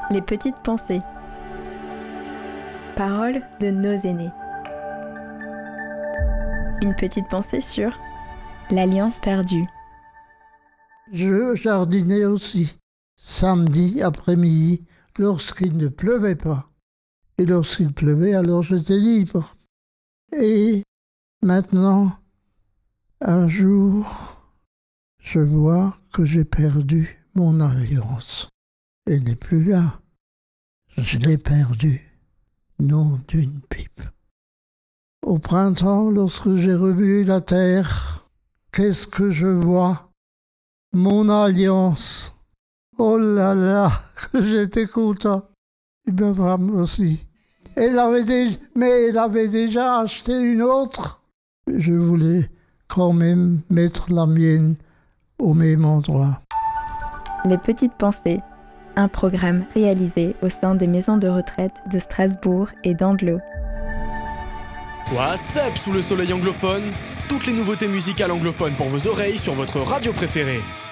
Les petites pensées. Paroles de nos aînés. Une petite pensée sur l'Alliance perdue. Je jardinais aussi, samedi après-midi, lorsqu'il ne pleuvait pas. Et lorsqu'il pleuvait, alors j'étais libre. Et maintenant, un jour, je vois que j'ai perdu mon alliance. Elle n'est plus là. Je l'ai perdue. Nom d'une pipe. Au printemps, lorsque j'ai remué la terre, qu'est-ce que je vois? Mon alliance. Oh là là, que j'étais content. Et ma femme aussi. Mais elle avait déjà acheté une autre. Je voulais quand même mettre la mienne au même endroit. Les petites pensées. Un programme réalisé au sein des maisons de retraite de Strasbourg et d'Andlau. What's up sous le soleil anglophone? Toutes les nouveautés musicales anglophones pour vos oreilles sur votre radio préférée.